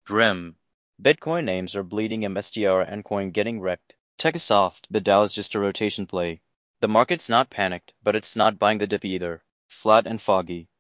Grim. Bitcoin names are bleeding MSTR and coin getting wrecked. Tech is soft, but DAO is just a rotation play. The market's not panicked, but it's not buying the dip either. Flat and foggy.